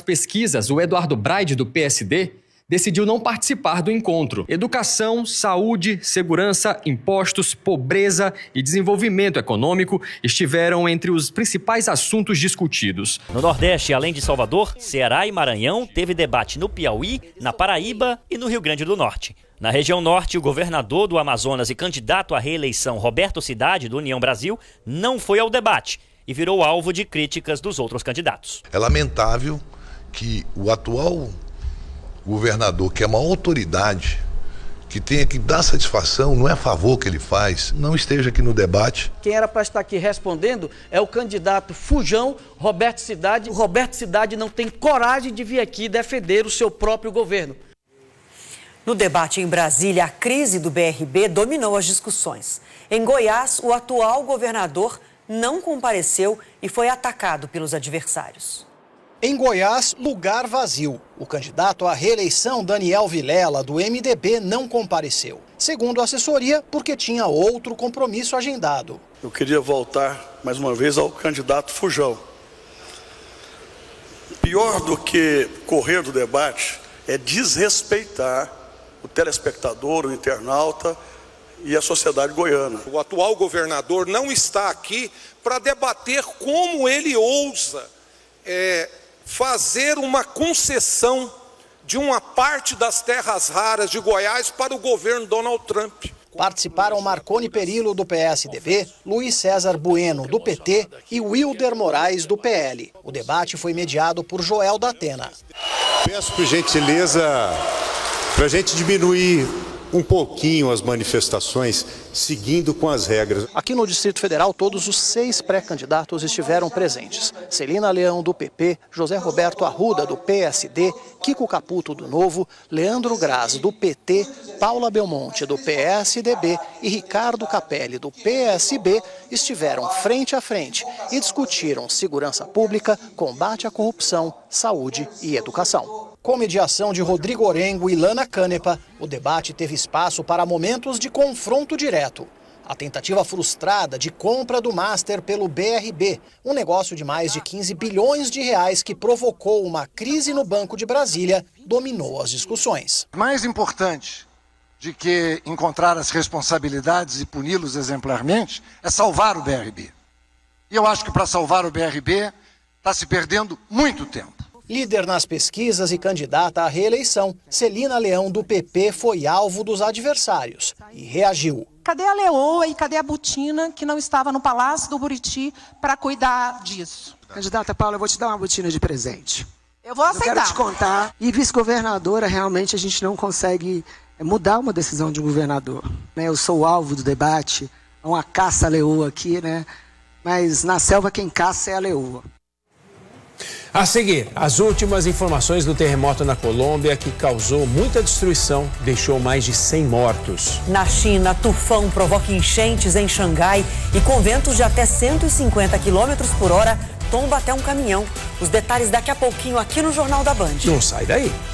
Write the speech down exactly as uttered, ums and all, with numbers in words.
pesquisas, o Eduardo Braide, do P S D, decidiu não participar do encontro. Educação, saúde, segurança, impostos, pobreza e desenvolvimento econômico estiveram entre os principais assuntos discutidos. No Nordeste, além de Salvador, Ceará e Maranhão, teve debate no Piauí, na Paraíba e no Rio Grande do Norte. Na região norte, o governador do Amazonas e candidato à reeleição, Roberto Cidade, do União Brasil, não foi ao debate e virou alvo de críticas dos outros candidatos. É lamentável que o atual governador, que é uma autoridade, que tenha que dar satisfação, não é favor que ele faz, não esteja aqui no debate. Quem era para estar aqui respondendo é o candidato fujão Roberto Cidade. O Roberto Cidade não tem coragem de vir aqui defender o seu próprio governo. No debate em Brasília, a crise do B R B dominou as discussões. Em Goiás, o atual governador não compareceu e foi atacado pelos adversários. Em Goiás, lugar vazio. O candidato à reeleição, Daniel Vilela, do M D B, não compareceu. Segundo a assessoria, porque tinha outro compromisso agendado. Eu queria voltar mais uma vez ao candidato fujão. Pior do que correr do debate é desrespeitar o telespectador, o internauta e a sociedade goiana. O atual governador não está aqui para debater como ele ousa é, fazer uma concessão de uma parte das terras raras de Goiás para o governo Donald Trump. Participaram Marconi Perillo, do P S D B, Luiz César Bueno, do P T e Wilder Moraes, do P L. O debate foi mediado por Joel da Atena. Peço por gentileza para a gente diminuir um pouquinho as manifestações, seguindo com as regras. Aqui no Distrito Federal, todos os seis pré-candidatos estiveram presentes. Celina Leão, do P P, José Roberto Arruda, do P S D, Kiko Caputo, do Novo, Leandro Graz, do P T, Paula Belmonte, do P S D B e Ricardo Capelli, do P S B, estiveram frente a frente e discutiram segurança pública, combate à corrupção, saúde e educação. Com mediação de Rodrigo Orengo e Lana Canepa, o debate teve espaço para momentos de confronto direto. A tentativa frustrada de compra do Master pelo B R B, um negócio de mais de quinze bilhões de reais que provocou uma crise no Banco de Brasília, dominou as discussões. Mais importante de que encontrar as responsabilidades e puni-los exemplarmente é salvar o B R B. E eu acho que para salvar o B R B está se perdendo muito tempo. Líder nas pesquisas e candidata à reeleição, Celina Leão, do P P, foi alvo dos adversários e reagiu. Cadê a leoa e cadê a botina que não estava no Palácio do Buriti para cuidar disso? Candidata Paula, eu vou te dar uma botina de presente. Eu vou aceitar. Eu quero te contar. E vice-governadora, realmente a gente não consegue mudar uma decisão de um governador. Eu sou o alvo do debate, é uma caça à leoa aqui, né? Mas na selva quem caça é a leoa. A seguir, as últimas informações do terremoto na Colômbia, que causou muita destruição, deixou mais de cem mortos. Na China, tufão provoca enchentes em Xangai e com ventos de até cento e cinquenta quilômetros por hora, tomba até um caminhão. Os detalhes daqui a pouquinho aqui no Jornal da Band. Não sai daí.